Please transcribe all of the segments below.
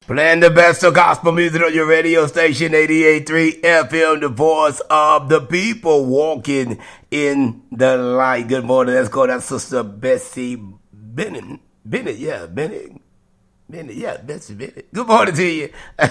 Playing the best of gospel music on your radio station, 88.3 FM, the voice of the people, walking in the light. Good morning. Let's go to Sister Bessie Bennett. Bennett. Bessie Bennett. Good morning to you.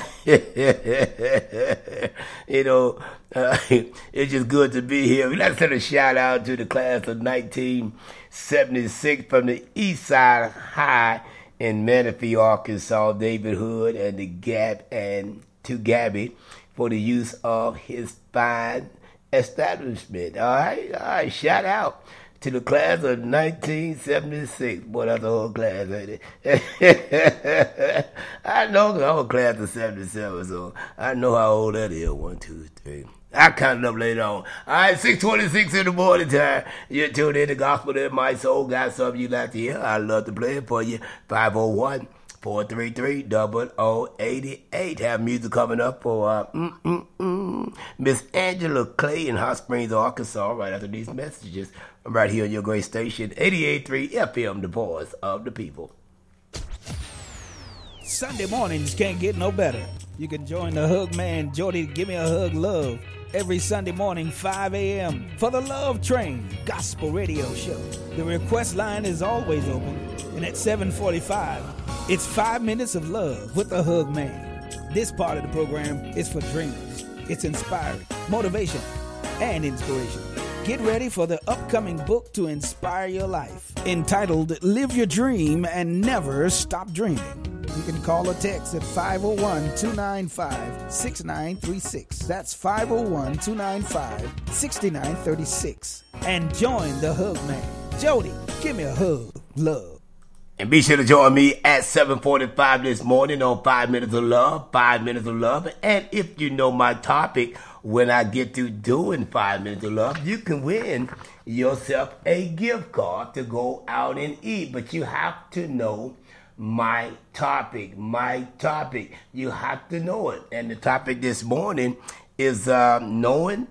It's just good to be here. We'd like to send a shout out to the class of 1976 from the East Side High in Menifee, Arkansas, David Hood and to Gabby for the use of his fine establishment. All right, shout out to the class of 1976. Boy, that's a whole class, ain't it? I know the whole class of 77, so I know how old that is. 1, 2, 3. I counted up later on. All right, 6:26 in the morning time. You're tuned in to Gospel in My Soul. Got something you like to hear? I'd love to play it for you. 501-433-0088. Have music coming up for Miss Angela Clay in Hot Springs, Arkansas, right after these messages. I'm right here on your great station, 88.3 FM, the voice of the people. Sunday mornings can't get no better. You can join the Hug Man, Jody, Give Me a Hug Love, every Sunday morning, 5 a.m. for the Love Train Gospel Radio Show. The request line is always open, and at 7:45, it's 5 minutes of love with the Hug Man. This part of the program is for dreamers. It's inspiring, motivation, and inspiration. Get ready for the upcoming book to inspire your life, entitled Live Your Dream and Never Stop Dreaming. You can call or text at 501-295-6936. That's 501-295-6936. And join the Hug Man. Jody, give me a hug, love. And be sure to join me at 7:45 this morning on 5 Minutes of Love, 5 Minutes of Love. And if you know my topic, when I get through doing 5 Minutes of Love, you can win yourself a gift card to go out and eat. But you have to know my topic. You have to know it. And the topic this morning is knowing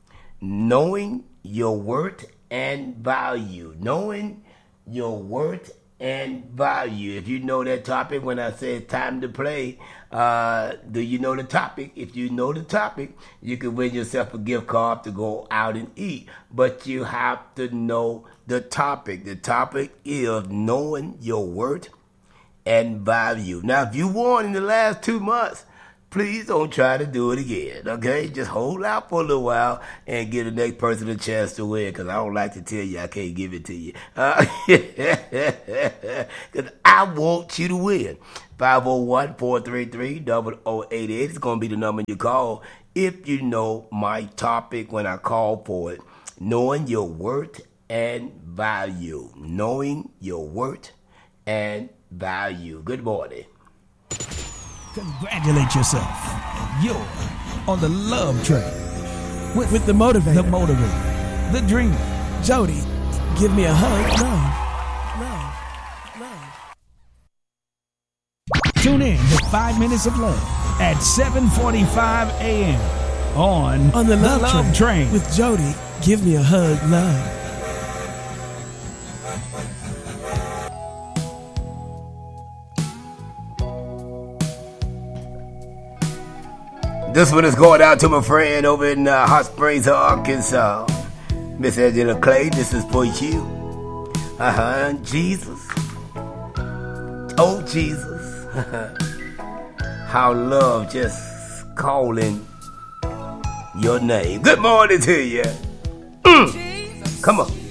your worth and value. Knowing your worth and value. If you know that topic, when I say it's time to play, do you know the topic? If you know the topic, you can win yourself a gift card to go out and eat. But you have to know the topic. The topic is knowing your worth and value. Now, if you won in the last 2 months, please don't try to do it again, okay? Just hold out for a little while and give the next person a chance to win, because I don't like to tell you I can't give it to you. Because I want you to win. 501-433-0088 is going to be the number you call if you know my topic when I call for it. Knowing your worth and value. Knowing your worth and value. Good morning. Congratulate yourself. You're on the Love Train with the motivator, the dreamer, Jody. Give me a hug, love. Tune in to 5 Minutes of Love at 7:45 a.m. on the Love Train with Jody. Give me a hug, love. This one is going out to my friend over in Hot Springs, Arkansas. Miss Angela Clay, this is for you. Jesus. Oh, Jesus. How love just calling your name. Good morning to you. Come on.